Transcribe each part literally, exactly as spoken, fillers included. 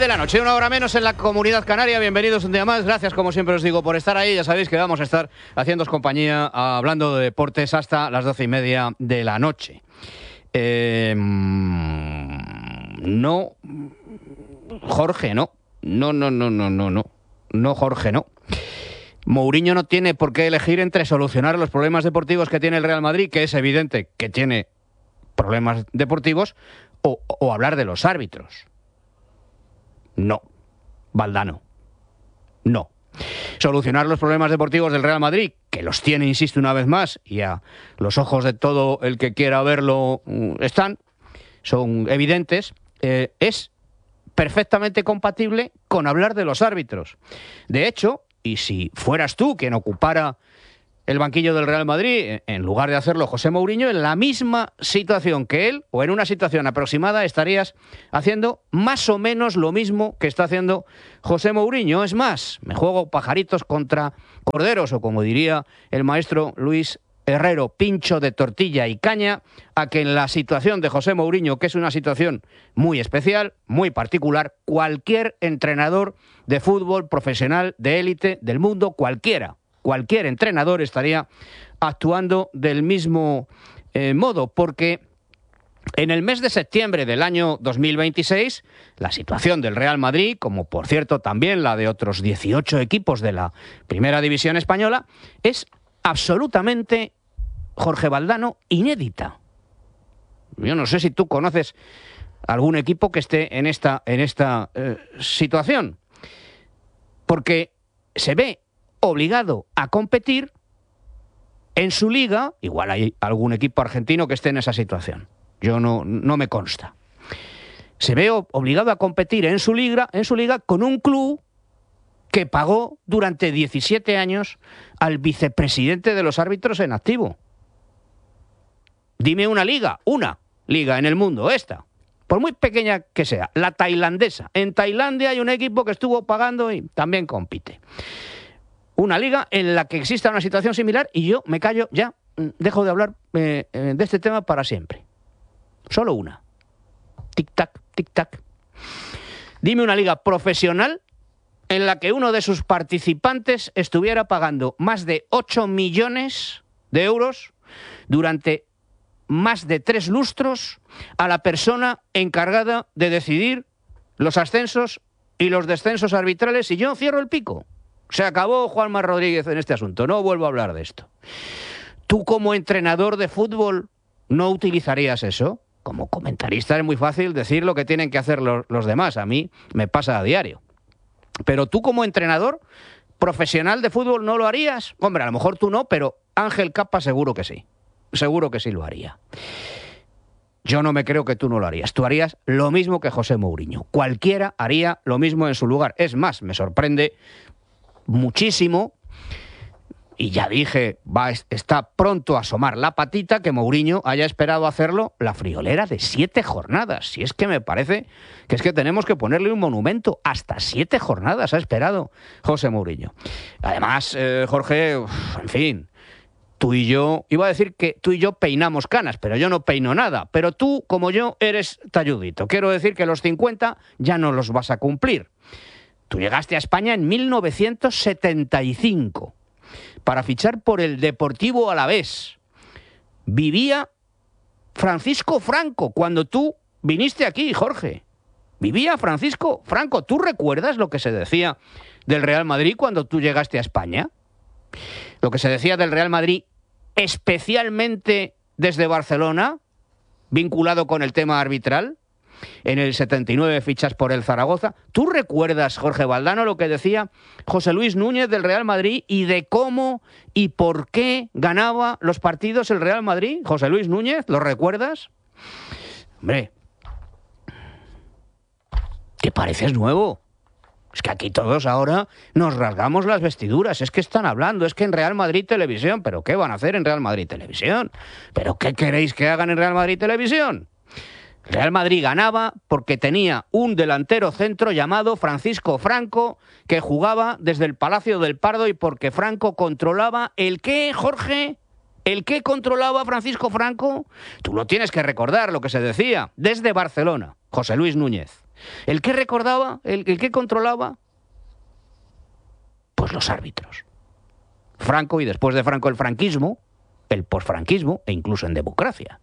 de la noche, una hora menos en la Comunidad Canaria. Bienvenidos un día más. Gracias, como siempre os digo, por estar ahí. Ya sabéis que vamos a estar haciéndoos compañía, hablando de deportes hasta las doce y media de la noche. Eh, no, Jorge, no. No, no, no, no, no, no. No, Jorge, no. Mourinho no tiene por qué elegir entre solucionar los problemas deportivos que tiene el Real Madrid, que es evidente que tiene problemas deportivos, o, o hablar de los árbitros. No, Valdano, no. Solucionar los problemas deportivos del Real Madrid, que los tiene, insisto una vez más, y a los ojos de todo el que quiera verlo están, son evidentes, eh, es perfectamente compatible con hablar de los árbitros. De hecho, y si fueras tú quien ocupara el banquillo del Real Madrid, en lugar de hacerlo José Mourinho, en la misma situación que él, o en una situación aproximada, estarías haciendo más o menos lo mismo que está haciendo José Mourinho. Es más, me juego pajaritos contra corderos, o como diría el maestro Luis Herrero, pincho de tortilla y caña, a que en la situación de José Mourinho, que es una situación muy especial, muy particular, cualquier entrenador de fútbol profesional de élite del mundo, cualquiera, cualquier entrenador estaría actuando del mismo eh, modo, porque en el mes de septiembre del año dos mil veintiséis, la situación del Real Madrid, como por cierto también la de otros dieciocho equipos de la Primera División Española, es absolutamente, Jorge Valdano, inédita. Yo no sé si tú conoces algún equipo que esté en esta, en esta eh, situación, porque se ve obligado a competir en su liga. Igual hay algún equipo argentino que esté en esa situación, yo no, no me consta. Se ve obligado a competir en su liga, en su liga con un club que pagó durante diecisiete años al vicepresidente de los árbitros en activo. Dime una liga, una liga en el mundo, esta, por muy pequeña que sea, la tailandesa. En Tailandia hay un equipo que estuvo pagando y también compite. Una liga en la que exista una situación similar, y yo me callo ya, dejo de hablar eh, de este tema para siempre. Solo una. Tic-tac, tic-tac. Dime una liga profesional en la que uno de sus participantes estuviera pagando más de ocho millones de euros durante más de tres lustros a la persona encargada de decidir los ascensos y los descensos arbitrales, y yo cierro el pico. Se acabó Juanma Rodríguez en este asunto, no vuelvo a hablar de esto. ¿Tú como entrenador de fútbol no utilizarías eso? Como comentarista es muy fácil decir lo que tienen que hacer los, los demás, a mí me pasa a diario. Pero tú como entrenador profesional de fútbol no lo harías. Hombre, a lo mejor tú no, pero Ángel Capa seguro que sí. Seguro que sí lo haría. Yo no me creo que tú no lo harías. Tú harías lo mismo que José Mourinho. Cualquiera haría lo mismo en su lugar. Es más, me sorprende muchísimo, y ya dije, va, está pronto a asomar la patita, que Mourinho haya esperado hacerlo la friolera de siete jornadas. Si es que me parece que es que tenemos que ponerle un monumento. Hasta siete jornadas ha esperado José Mourinho. Además, eh, Jorge, uf, en fin, tú y yo, iba a decir que tú y yo peinamos canas, pero yo no peino nada. Pero tú, como yo, eres talludito. Quiero decir que los cincuenta ya no los vas a cumplir. Tú llegaste a España en mil novecientos setenta y cinco para fichar por el Deportivo Alavés. Vivía Francisco Franco cuando tú viniste aquí, Jorge. Vivía Francisco Franco. ¿Tú recuerdas lo que se decía del Real Madrid cuando tú llegaste a España? Lo que se decía del Real Madrid, especialmente desde Barcelona, vinculado con el tema arbitral. En el setenta y nueve fichas por el Zaragoza. ¿Tú recuerdas, Jorge Valdano, lo que decía José Luis Núñez del Real Madrid y de cómo y por qué ganaba los partidos el Real Madrid? José Luis Núñez, ¿lo recuerdas? Hombre, ¿te pareces nuevo? Es que aquí todos ahora nos rasgamos las vestiduras. Es que están hablando, es que en Real Madrid Televisión. ¿Pero qué van a hacer en Real Madrid Televisión? ¿Pero qué queréis que hagan en Real Madrid Televisión? Real Madrid ganaba porque tenía un delantero centro llamado Francisco Franco, que jugaba desde el Palacio del Pardo, y porque Franco controlaba el ¿qué, Jorge? ¿El que controlaba a Francisco Franco? Tú lo tienes que recordar, lo que se decía, desde Barcelona, José Luis Núñez. ¿El que recordaba? ¿El, el que controlaba? Pues los árbitros. Franco y después de Franco el franquismo, el posfranquismo e incluso en democracia.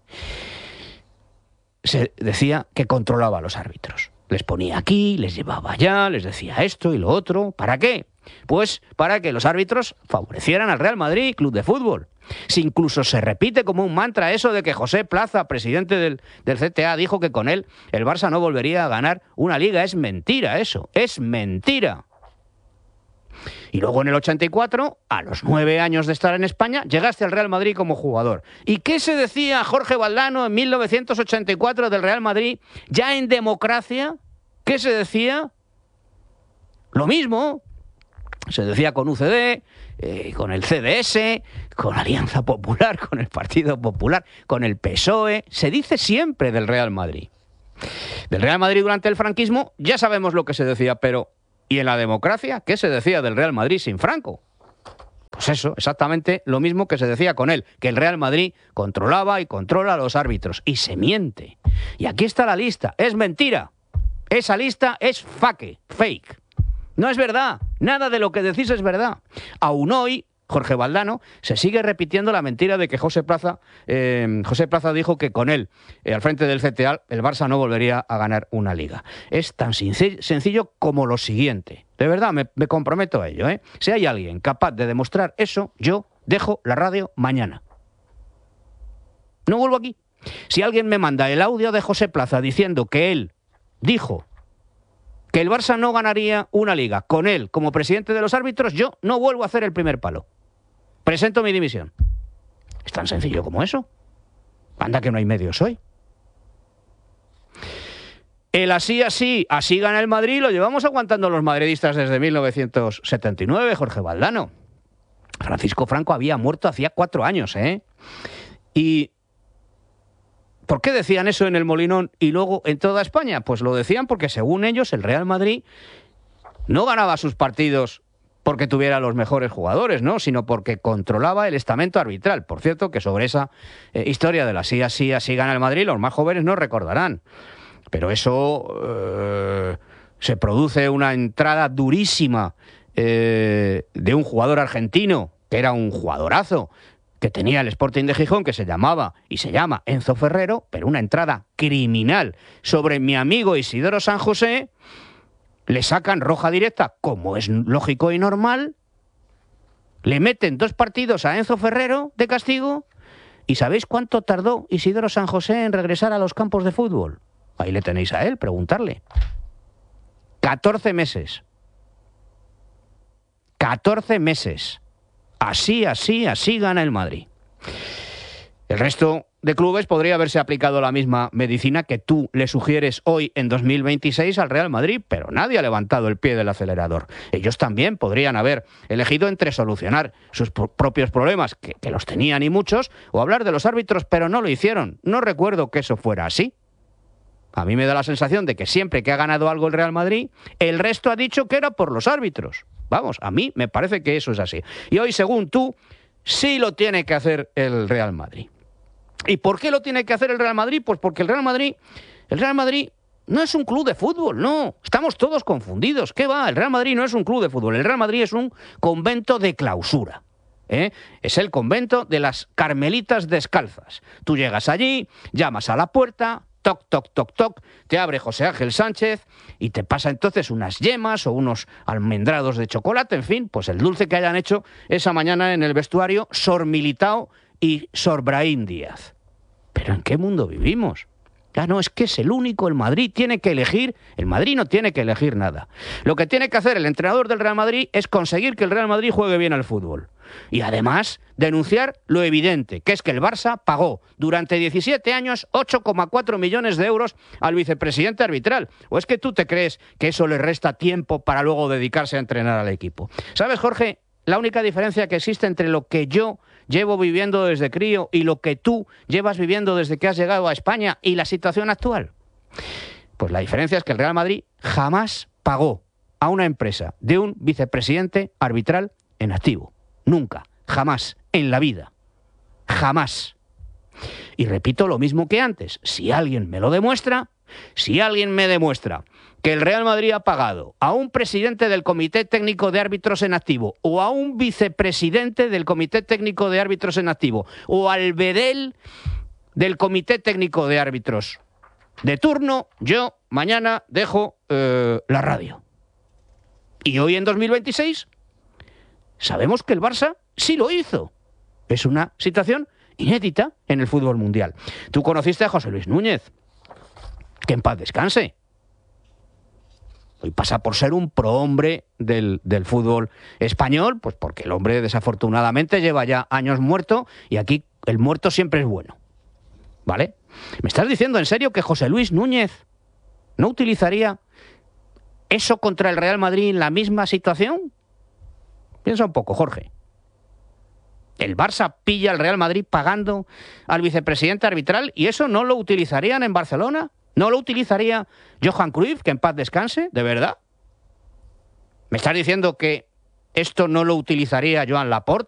Se decía que controlaba a los árbitros. Les ponía aquí, les llevaba allá, les decía esto y lo otro. ¿Para qué? Pues para que los árbitros favorecieran al Real Madrid, club de fútbol. Si incluso se repite como un mantra eso de que José Plaza, presidente del, del C T A, dijo que con él el Barça no volvería a ganar una liga. Es mentira eso, es mentira. Y luego en el ochenta y cuatro, a los nueve años de estar en España, llegaste al Real Madrid como jugador. ¿Y qué se decía Jorge Valdano en mil novecientos ochenta y cuatro del Real Madrid, ya en democracia? ¿Qué se decía? Lo mismo. Se decía con U C D, eh, con el C D S, con Alianza Popular, con el Partido Popular, con el P S O E. Se dice siempre del Real Madrid. Del Real Madrid durante el franquismo ya sabemos lo que se decía, pero ¿y en la democracia qué se decía del Real Madrid sin Franco? Pues eso, exactamente lo mismo que se decía con él, que el Real Madrid controlaba y controla a los árbitros. Y se miente. Y aquí está la lista. Es mentira. Esa lista es fake, fake. No es verdad. Nada de lo que decís es verdad. Aún hoy, Jorge Valdano se sigue repitiendo la mentira de que José Plaza, eh, José Plaza dijo que con él, eh, al frente del C T A, el Barça no volvería a ganar una liga. Es tan sencillo como lo siguiente. De verdad, me, me comprometo a ello, ¿eh? Si hay alguien capaz de demostrar eso, yo dejo la radio mañana. No vuelvo aquí. Si alguien me manda el audio de José Plaza diciendo que él dijo que el Barça no ganaría una liga con él como presidente de los árbitros, yo no vuelvo a hacer el primer palo. Presento mi dimisión. Es tan sencillo como eso. Anda que no hay medios hoy. El así, así, así gana el Madrid lo llevamos aguantando los madridistas desde mil novecientos setenta y nueve, Jorge Valdano. Francisco Franco había muerto hacía cuatro años, ¿eh? Y ¿por qué decían eso en el Molinón y luego en toda España? Pues lo decían porque, según ellos, el Real Madrid no ganaba sus partidos porque tuviera los mejores jugadores, ¿no? Sino porque controlaba el estamento arbitral. Por cierto, que sobre esa eh, historia del así, así, así gana el Madrid, los más jóvenes no recordarán. Pero eso eh, se produce una entrada durísima eh, de un jugador argentino, que era un jugadorazo, que tenía el Sporting de Gijón, que se llamaba y se llama Enzo Ferrero, pero una entrada criminal sobre mi amigo Isidoro San José, le sacan roja directa, como es lógico y normal, le meten dos partidos a Enzo Ferrero de castigo, ¿y sabéis cuánto tardó Isidoro San José en regresar a los campos de fútbol? Ahí le tenéis a él, preguntarle. catorce meses. catorce meses. Así, así, así gana el Madrid. El resto de clubes podría haberse aplicado la misma medicina que tú le sugieres hoy en dos mil veintiséis al Real Madrid, pero nadie ha levantado el pie del acelerador. Ellos también podrían haber elegido entre solucionar sus propios problemas, que, que los tenían y muchos, o hablar de los árbitros, pero no lo hicieron. No recuerdo que eso fuera así. A mí me da la sensación de que siempre que ha ganado algo el Real Madrid, el resto ha dicho que era por los árbitros. Vamos, a mí me parece que eso es así. Y hoy, según tú, sí lo tiene que hacer el Real Madrid. ¿Y por qué lo tiene que hacer el Real Madrid? Pues porque el Real Madrid, el Real Madrid no es un club de fútbol, no. Estamos todos confundidos. ¿Qué va? El Real Madrid no es un club de fútbol. El Real Madrid es un convento de clausura. ¿Eh? Es el convento de las Carmelitas Descalzas. Tú llegas allí, llamas a la puerta, toc, toc, toc, toc, te abre José Ángel Sánchez y te pasa entonces unas yemas o unos almendrados de chocolate, en fin, pues el dulce que hayan hecho esa mañana en el vestuario Sor Militao y Sor Brahim Díaz. ¿Pero en qué mundo vivimos? Ya no, es que es el único, el Madrid tiene que elegir, el Madrid no tiene que elegir nada. Lo que tiene que hacer el entrenador del Real Madrid es conseguir que el Real Madrid juegue bien al fútbol. Y además denunciar lo evidente, que es que el Barça pagó durante diecisiete años ocho coma cuatro millones de euros al vicepresidente arbitral. ¿O es que tú te crees que eso le resta tiempo para luego dedicarse a entrenar al equipo? ¿Sabes, Jorge? La única diferencia que existe entre lo que yo llevo viviendo desde crío y lo que tú llevas viviendo desde que has llegado a España y la situación actual. Pues la diferencia es que el Real Madrid jamás pagó a una empresa de un vicepresidente arbitral en activo. Nunca, jamás, en la vida. Jamás. Y repito lo mismo que antes. Si alguien me lo demuestra, si alguien me demuestra que el Real Madrid ha pagado a un presidente del Comité Técnico de Árbitros en activo o a un vicepresidente del Comité Técnico de Árbitros en activo o al bedel del Comité Técnico de Árbitros de turno, yo mañana dejo eh, la radio. Y hoy en dos mil veintiséis sabemos que el Barça sí lo hizo. Es una situación inédita en el fútbol mundial. Tú conociste a José Luis Núñez. Que en paz descanse. Hoy pasa por ser un prohombre del, del fútbol español, pues porque el hombre desafortunadamente lleva ya años muerto y aquí el muerto siempre es bueno. ¿Vale? ¿Me estás diciendo en serio que José Luis Núñez no utilizaría eso contra el Real Madrid en la misma situación? Piensa un poco, Jorge. El Barça pilla al Real Madrid pagando al vicepresidente arbitral y eso no lo utilizarían en Barcelona. ¿No lo utilizaría Johan Cruyff, que en paz descanse? ¿De verdad? ¿Me estás diciendo que esto no lo utilizaría Joan Laporte,